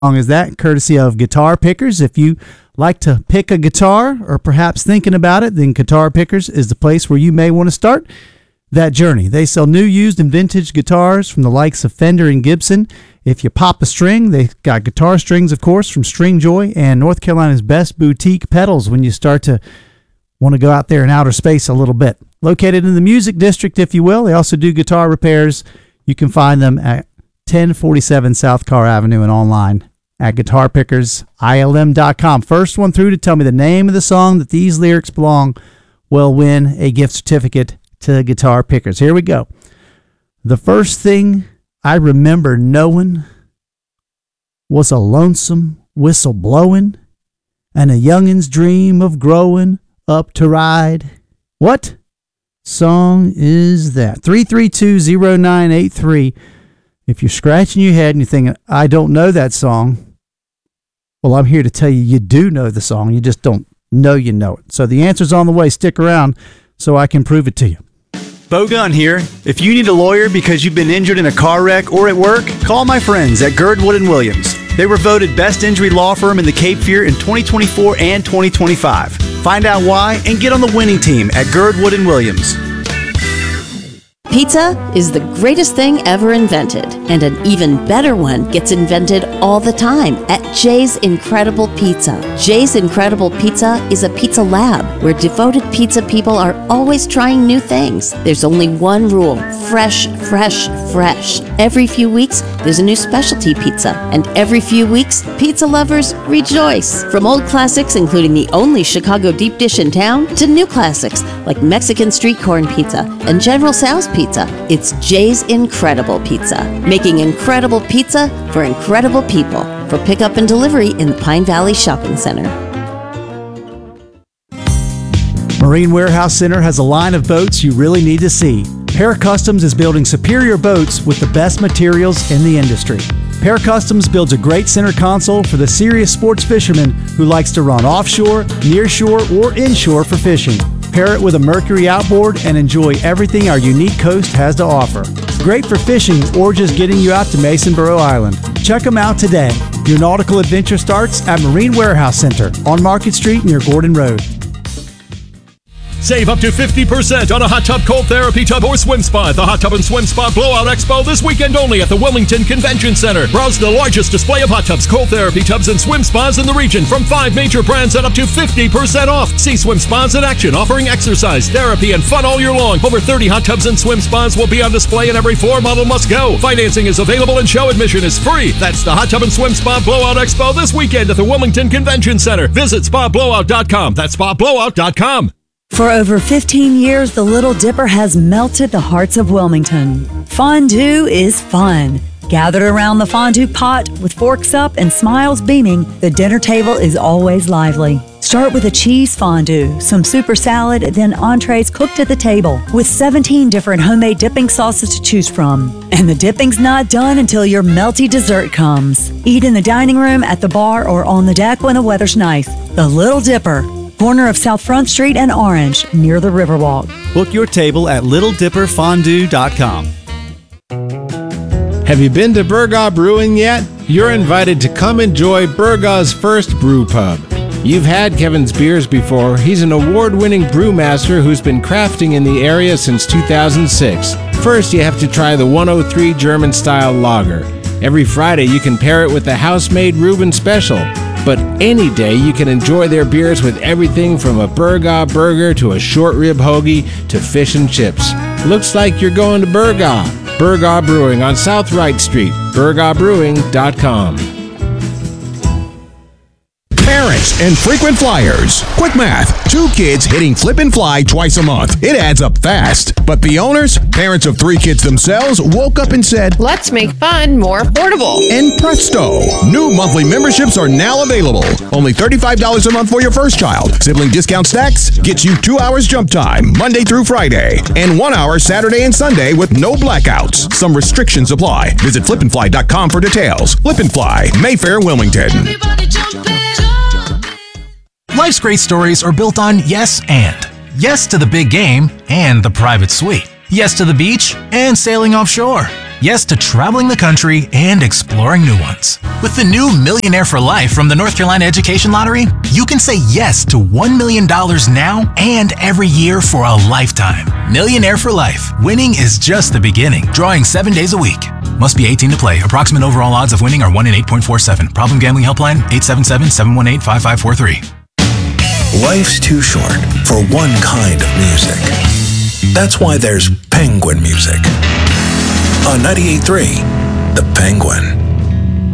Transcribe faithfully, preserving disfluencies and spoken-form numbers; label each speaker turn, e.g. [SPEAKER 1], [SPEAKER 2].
[SPEAKER 1] song is that, courtesy of Guitar Pickers. If you like to pick a guitar or perhaps thinking about it, then Guitar Pickers is the place where you may want to start that journey. They sell new, used, and vintage guitars from the likes of Fender and Gibson. If you pop a string, they've got guitar strings, of course, from String Joy and North Carolina's best boutique pedals when you start to want to go out there in outer space a little bit. Located in the Music District, if you will. They also do guitar repairs. You can find them at ten forty-seven South Carr Avenue and online at guitar pickers I L M dot com. First one through to tell me the name of the song that these lyrics belong will win a gift certificate to Guitar Pickers. Here we go. The first thing I remember knowing was a lonesome whistle blowing and a youngin's dream of growing up to ride. What song is that? three three two, zero nine eight three. If you're scratching your head and you're thinking, I don't know that song, well, I'm here to tell you you do know the song. You just don't know you know it. So the answer's on the way. Stick around so I can prove it to you. Bo Gunn here. If you need a lawyer because you've been injured in a car wreck or at work, call my friends at Girdwood and Williams. They were voted Best Injury Law Firm in the Cape Fear in twenty twenty-four and twenty twenty-five. Find out why and get on the winning team at Girdwood and Williams.
[SPEAKER 2] Pizza is the greatest thing ever invented, and an even better one gets invented all the time at Jay's Incredible Pizza. Jay's Incredible Pizza is a pizza lab where devoted pizza people are always trying new things. There's only one rule: fresh, fresh, fresh. Every few weeks, there's a new specialty pizza, and every few weeks, pizza lovers rejoice. From old classics, including the only Chicago deep dish in town, to new classics like Mexican street corn pizza and General Tso's pizza. It's Jay's Incredible Pizza, making incredible pizza for incredible people. For pickup and delivery in the Pine Valley Shopping Center.
[SPEAKER 1] Marine Warehouse Center has a line of boats you really need to see. Para Customs is building superior boats with the best materials in the industry. Para Customs builds a great center console for the serious sports fisherman who likes to run offshore, nearshore, or inshore for fishing. Pair it with a Mercury outboard and enjoy everything our unique coast has to offer. Great for fishing or just getting you out to Masonboro Island. Check them out today. Your nautical adventure starts at Marine Warehouse Center on Market Street near Gordon Road.
[SPEAKER 3] Save up to fifty percent on a hot tub, cold therapy tub, or swim spa at the Hot Tub and Swim Spa Blowout Expo this weekend only at the Wilmington Convention Center. Browse the largest display of hot tubs, cold therapy tubs, and swim spas in the region from five major brands at up to fifty percent off. See swim spas in action, offering exercise, therapy, and fun all year long. Over thirty hot tubs and swim spas will be on display, and every floor model must go. Financing is available and show admission is free. That's the Hot Tub and Swim Spa Blowout Expo this weekend at the Wilmington Convention Center. Visit spa blowout dot com. That's spa blowout dot com.
[SPEAKER 4] For over fifteen years, the Little Dipper has melted the hearts of Wilmington. Fondue is fun. Gathered around the fondue pot with forks up and smiles beaming, the dinner table is always lively. Start with a cheese fondue, some super salad, then entrees cooked at the table with seventeen different homemade dipping sauces to choose from. And the dipping's not done until your melty dessert comes. Eat in the dining room, at the bar, or on the deck when the weather's nice. The Little Dipper, corner of South Front Street and Orange, near the Riverwalk.
[SPEAKER 1] Book your table at little dipper fondue dot com.
[SPEAKER 5] Have you been to Burgaw Brewing yet? You're invited to come enjoy Burgaw's first brew pub. You've had Kevin's beers before. He's an award-winning brewmaster who's been crafting in the area since two thousand six. First, you have to try the one oh three German-style lager. Every Friday, you can pair it with the house-made Reuben Special. But any day, you can enjoy their beers with everything from a Burgaw burger to a short rib hoagie to fish and chips. Looks like you're going to Burgaw. Burgaw Brewing on South Wright Street, burgaw brewing dot com.
[SPEAKER 6] Parents and frequent flyers. Quick math. Two kids hitting flip and fly twice a month. It adds up fast. But the owners, parents of three kids themselves, woke up and said,
[SPEAKER 7] let's make fun more affordable.
[SPEAKER 6] And presto, new monthly memberships are now available. Only thirty-five dollars a month for your first child. Sibling discount stacks gets you two hours jump time, Monday through Friday, and one hour Saturday and Sunday with no blackouts. Some restrictions apply. Visit flip and fly dot com for details. Flip and Fly, Mayfair, Wilmington.
[SPEAKER 8] Life's great stories are built on yes and. Yes to the big game and the private suite. Yes to the beach and sailing offshore. Yes to traveling the country and exploring new ones. With the new Millionaire for Life from the North Carolina Education Lottery, you can say yes to one million dollars now and every year for a lifetime. Millionaire for Life. Winning is just the beginning. Drawing seven days a week. Must be eighteen to play. Approximate overall odds of winning are one in eight point four seven. Problem gambling helpline eight seven seven, seven one eight, five five four three.
[SPEAKER 9] Life's too short for one kind of music. That's why there's Penguin Music. On ninety-eight point three, The Penguin.